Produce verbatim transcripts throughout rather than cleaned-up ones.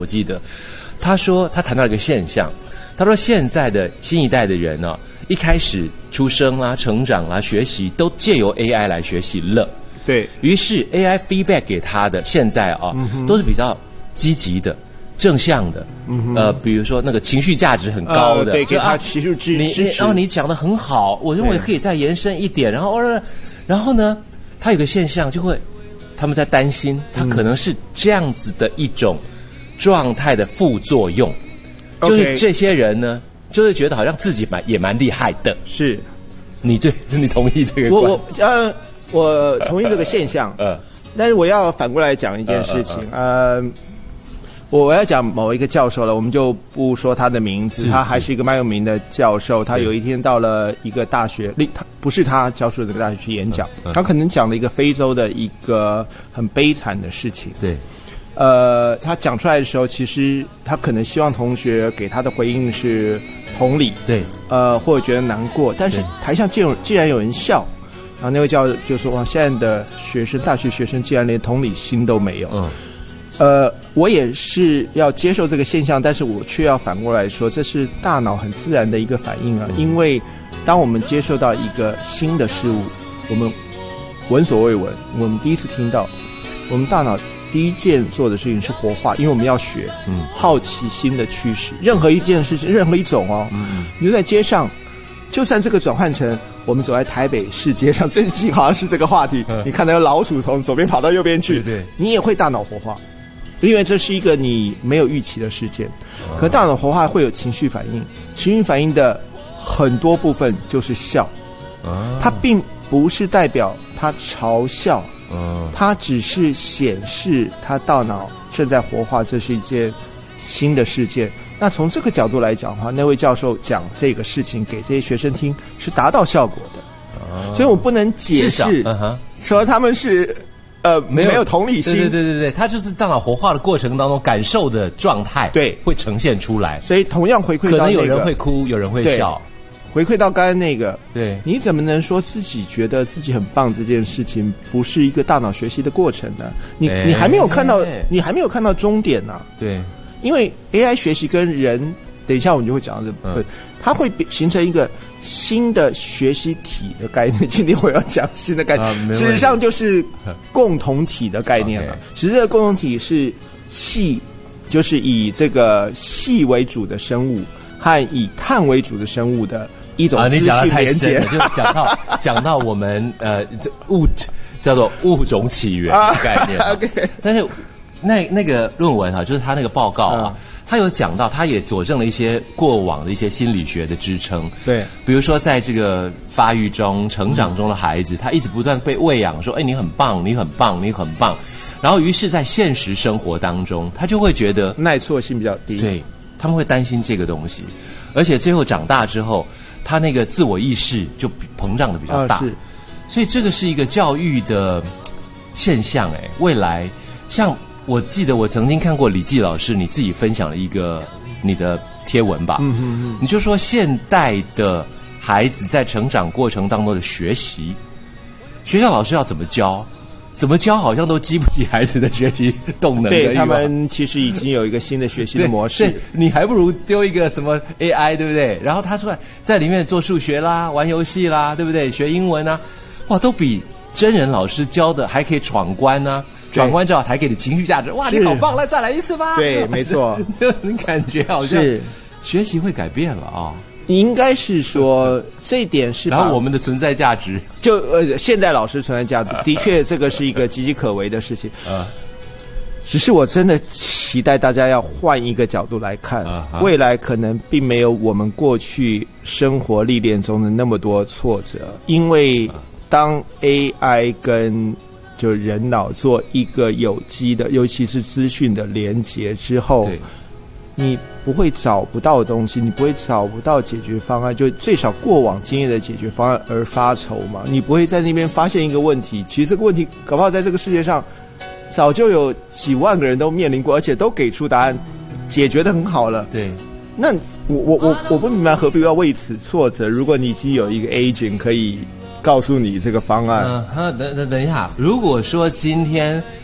我记得他说他谈到一个现象，他说现在的新一代的人呢、哦，一开始出生啦、成长啦、学习都借由 A I 来学习了。 对于是 A I feedback 给他的现在啊、哦嗯，都是比较积极的、正向的。嗯、呃，比如说那个情绪价值很高的， 呃、对，给他情绪支持。 然后你讲得很好，我认为可以再延伸一点。然后，然后呢，他有个现象就会，他们在担心，他可能是这样子的一种状态的副作用，嗯、就是这些人呢，就会觉得好像自己蛮也蛮厉害的。 是， 你对，你同意这个观？ 我我呃，我同意这个现象。呃，但是我要反过来讲一件事情。呃。呃呃我要讲某一个教授了，我们就不说他的名字，他还是一个蛮有名的教授。他有一天到了一个大学，他不是他教授的这个大学去演讲，嗯、他可能讲了一个非洲的一个很悲惨的事情。对，呃，他讲出来的时候，其实他可能希望同学给他的回应是同理，对，呃，或者觉得难过。但是台上既有既然有人笑，然后那位教授就说：“哇，现在的学生，大学学生竟然连同理心都没有。”嗯。呃，我也是要接受这个现象，但是我却要反过来说，这是大脑很自然的一个反应啊。因为当我们接受到一个新的事物，我们闻所未闻，我们第一次听到，我们大脑第一件做的事情是活化，因为我们要学，嗯，好奇心的驱使。任何一件事情，任何一种哦，嗯，你就在街上，就算这个转换成我们走在台北市街上，最近好像是这个话题，嗯、你看到有老鼠从左边跑到右边去，对对，你也会大脑活化。因为这是一个你没有预期的事件，可大脑活化会有情绪反应，情绪反应的很多部分就是笑，它并不是代表它嘲笑，它只是显示它大脑正在活化，这是一件新的事件。那从这个角度来讲的话，那位教授讲这个事情给这些学生听是达到效果的，所以我不能解释说他们是。呃，没有没有同理心， 对对对对对，它就是大脑活化的过程当中感受的状态，对，会呈现出来。 所以同样回馈到、那个， 可能有人会哭，有人会笑。 回馈到刚才那个， 对， 你怎么能说自己觉得自己很棒？这件事情不是一个大脑学习的过程呢？你你还没有看到，你还没有看到终点呢、啊。 对， 因为 A I 学习跟人，等一下我们就会讲到这部分。嗯，它会形成一个新的学习体的概念。今天我要讲新的概念，啊、事实上就是共同体的概念了。其实这个共同体是系，就是以这个系为主的生物和以碳为主的生物的一种资讯连接。 啊、就是讲到讲到我们呃物叫做物种起源的概念。啊、okay 但是那那个论文啊，就是他那个报告啊。嗯，他有讲到，他也佐证了一些过往的一些心理学的支撑。对，比如说在这个发育中、成长中的孩子，嗯、他一直不断被喂养，说：“哎，你很棒，你很棒，你很棒。”然后，于是，在现实生活当中，他就会觉得耐挫性比较低。 对，他们会担心这个东西，而且最后长大之后，他那个自我意识就膨胀的比较大。啊、是，所以这个是一个教育的现象。哎，未来像。我记得我曾经看过李济老师你自己分享了一个你的贴文吧，嗯嗯嗯，你就说现代的孩子在成长过程当中的学习，学校老师要怎么教，怎么教好像都激不起孩子的学习动能。 对，他们其实已经有一个新的学习的模式。 对，你还不如丢一个什么 A I， 对不对？然后他出来在里面做数学啦、玩游戏啦，对不对？学英文啊，哇，都比真人老师教的还可以闯关啊。转关之后还给你情绪价值，哇，你好棒，来再来一次吧。 对，没错， 就你感觉好像学习会改变了啊、哦。 应该是说这一点是， 然后我们的存在价值， 就呃，现代老师存在价值，的确这个是一个岌岌可危的事情。啊，只是我真的期待大家要换一个角度来看，未来可能并没有我们过去生活历练中的那么多挫折，因为当 A I 跟就人脑做一个有机的，尤其是资讯的连结之后，你不会找不到东西，你不会找不到解决方案，就最少过往经验的解决方案而发愁嘛。你不会在那边发现一个问题，其实这个问题搞不好在这个世界上早就有几万个人都面临过，而且都给出答案，解决得很好了。对，那我我我我不明白何必要为此挫折。如果你已经有一个 agent 可以告诉你这个方案。 嗯，等等等一下，如果说今天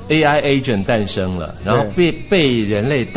A I agent 诞生了，然后被被人类